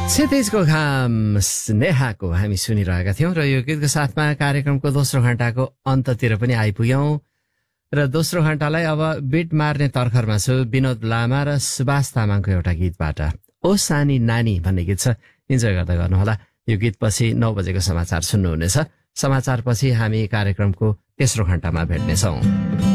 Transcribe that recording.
क्षितिजको घाम स्नेहाको हामी सुनिरहेका थियौं र यो गीतको साथमा कार्यक्रमको दोस्रो घण्टाको अन्ततिर पनि आइपुग्यौं र दोस्रो घण्टालाई अब बिट मार्ने तर्खरमा छु विनोद लामा र सुभाष तामाङको एउटा गीतबाट ओ सानी नानी भन्ने गीत छ इन्जोय गर्दै गर्नुहोला। यो गीतपछि 9 बजेको समाचार सुन्नुहुनेछ। समाचारपछि हामी कार्यक्रमको तेस्रो घण्टामा भेट्नेछौं।